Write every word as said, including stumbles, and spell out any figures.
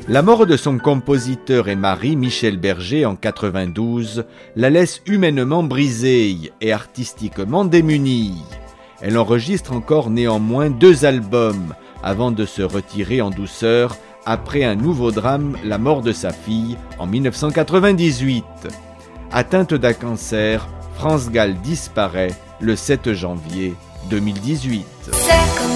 La mort de son compositeur et mari, Michel Berger, en quatre-vingt-douze, la laisse humainement brisée et artistiquement démunie. Elle enregistre encore néanmoins deux albums avant de se retirer en douceur après un nouveau drame, la mort de sa fille, en mille neuf cent quatre-vingt-dix-huit. Atteinte d'un cancer, France Gall disparaît le sept janvier deux mille dix-huit.